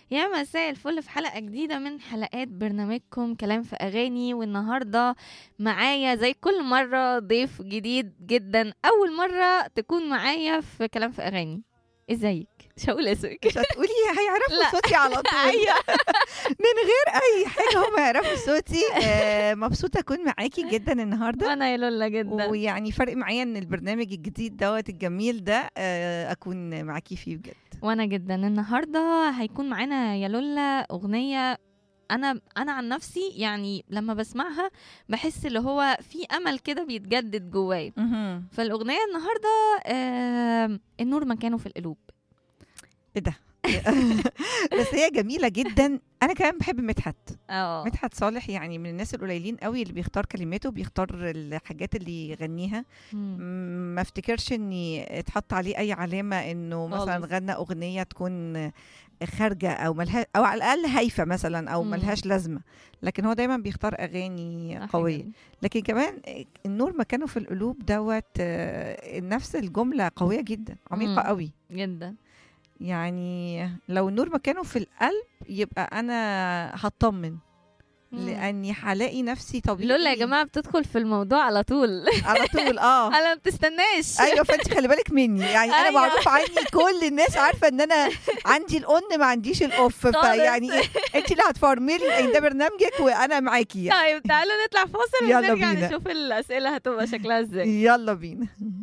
يا مساء الفل في حلقة جديدة من حلقات برنامجكم كلام في أغاني. والنهاردة معايا زي كل مرة ضيف جديد جدا، أول مرة تكون معايا في كلام في أغاني. ازيك؟ مش هقول اسمك. مش هتقولي هيعرفوا لا. صوتي على طول. أيوة. من غير اي حاجه هم يعرفوا صوتي. مبسوطه اكون معاكي جدا النهارده. أنا يا لولا جدا. ويعني فرق معايا ان البرنامج الجديد دوت الجميل ده اكون معاكي فيه بجد. وأنا جدا النهاردة هيكون معانا يا لولا أغنية. أنا عن نفسي يعني لما بسمعها بحس اللي هو في أمل كده بيتجدد جوايا. فالأغنية النهاردة النور مكانه في القلوب. ايه ده؟ بس هي جميله جدا. انا كمان بحب مدحت مدحت صالح، يعني من الناس القليلين قوي اللي بيختار كلماته، بيختار الحاجات اللي يغنيها. ما افتكرش اني اتحط عليه اي علامه انه مثلا خالص. غنى اغنيه تكون خارجه او ملها او على الاقل هايفه مثلا او ملهاش لازمه، لكن هو دايما بيختار اغاني قويه. لكن كمان النور مكانه في القلوب دوت، نفس الجمله قويه جدا، عميقه قوي جدا. يعني لو النور مكانه في القلب يبقى انا هطمن، لاني هلاقي نفسي طبيعي. لولا يا جماعه بتدخل في الموضوع على طول. على طول انا ما بتستناش. ايوه، فانت خلي بالك مني، يعني انا أيوة. معروف عني، كل الناس عارفه ان انا عندي الاون ما عنديش الاوف، فيعني انت اللي هتفرملي ان ده برنامجك وانا معاكي يعني. طيب تعالوا نطلع فاصل يلا ونرجع بينا. نشوف الاسئله هتبقى شكلها ازاي. يلا بينا.